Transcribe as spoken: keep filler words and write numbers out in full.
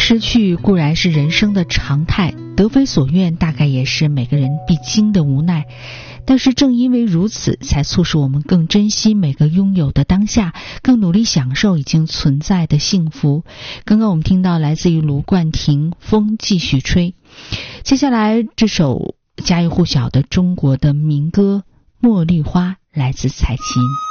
失去固然是人生的常态，得非所愿大概也是每个人必经的无奈，但是正因为如此，才促使我们更珍惜每个拥有的当下，更努力享受已经存在的幸福。刚刚我们听到来自于卢冠廷《风继续吹》，接下来这首家喻户晓的中国的民歌《茉莉花》来自蔡琴。